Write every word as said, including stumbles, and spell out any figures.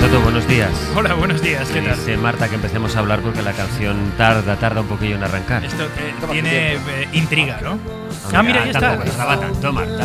Toto, buenos días. Hola, buenos días, ¿qué tal? Dice Marta que empecemos a hablar porque la canción tarda, tarda un poquillo en arrancar. Esto eh, tiene eh, intriga, ¿no? Hombre, Ah, mira, ahí está. tampoco, no va tanto, Marta.